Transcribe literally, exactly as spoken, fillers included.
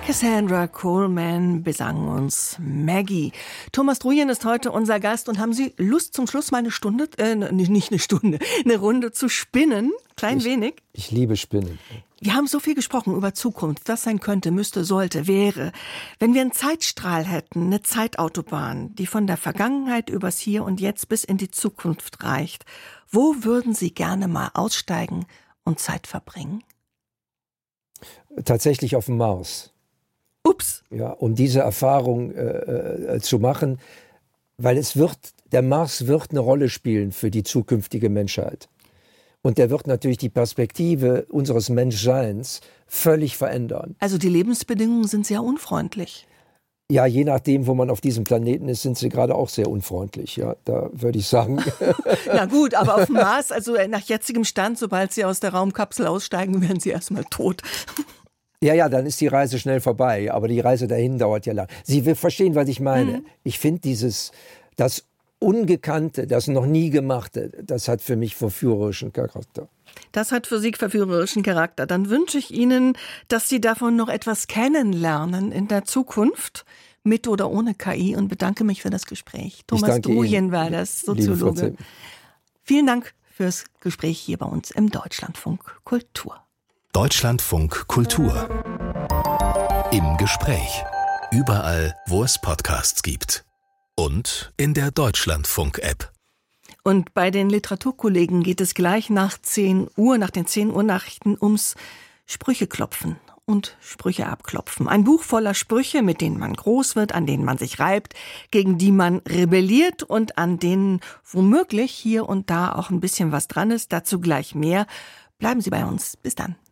Cassandra Coleman besang uns Maggie. Thomas Druyen ist heute unser Gast und haben Sie Lust zum Schluss mal eine Stunde, äh, nicht eine Stunde, eine Runde zu spinnen? Klein ich, wenig? Ich liebe Spinnen. Wir haben so viel gesprochen über Zukunft, was sein könnte, müsste, sollte, wäre. Wenn wir einen Zeitstrahl hätten, eine Zeitautobahn, die von der Vergangenheit übers Hier und Jetzt bis in die Zukunft reicht, wo würden Sie gerne mal aussteigen und Zeit verbringen? Tatsächlich auf dem Mars. Ups. Ja, um diese Erfahrung äh, äh, zu machen, weil es wird, der Mars wird eine Rolle spielen für die zukünftige Menschheit. Und der wird natürlich die Perspektive unseres Menschseins völlig verändern. Also die Lebensbedingungen sind sehr unfreundlich. Ja, je nachdem, wo man auf diesem Planeten ist, sind sie gerade auch sehr unfreundlich. Ja, da würde ich sagen. Na gut, aber auf dem Mars, also nach jetzigem Stand, sobald Sie aus der Raumkapsel aussteigen, werden Sie erstmal tot. Ja, ja, dann ist die Reise schnell vorbei. Aber die Reise dahin dauert ja lang. Sie verstehen, was ich meine. Mhm. Ich finde dieses, das Ungekannte, das noch nie Gemachte, das hat für mich verführerischen Charakter. Das hat für Sie verführerischen Charakter. Dann wünsche ich Ihnen, dass Sie davon noch etwas kennenlernen in der Zukunft, mit oder ohne K I, und bedanke mich für das Gespräch. Thomas Druyen war das, Soziologe. Vielen Dank fürs Gespräch hier bei uns im Deutschlandfunk Kultur. Deutschlandfunk Kultur. Im Gespräch. Überall, wo es Podcasts gibt. Und in der Deutschlandfunk-App. Und bei den Literaturkollegen geht es gleich nach zehn Uhr, nach den zehn Uhr Nachrichten, ums Sprüche klopfen und Sprüche abklopfen. Ein Buch voller Sprüche, mit denen man groß wird, an denen man sich reibt, gegen die man rebelliert und an denen womöglich hier und da auch ein bisschen was dran ist. Dazu gleich mehr. Bleiben Sie bei uns. Bis dann.